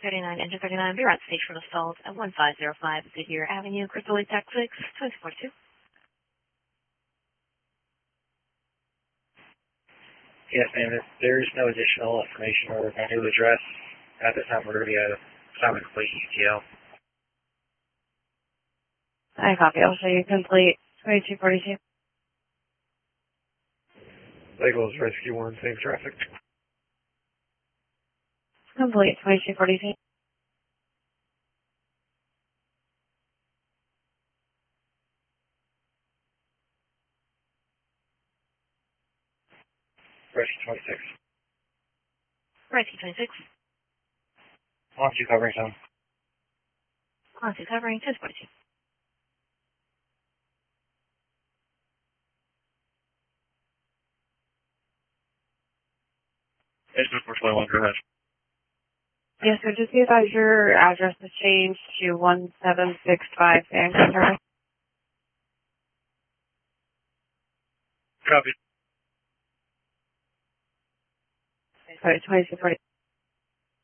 39, engine 39, be route station assault at 1505 Goodyear Avenue, Crystal Lake, Texas, 242. Yes, ma'am. There's no additional information or a new address. At this time, we're going to be at a time of complete ETL. I copy. I'll show you complete 2242. Eagles Rescue 1, same traffic. Complete 2242. Rescue 26. Rescue 26. On to covering zone. On to covering 242. Engine 421, go ahead. Yes, so just be advised your address has changed to 1765 Vancouver. Copy. Sorry, 2240.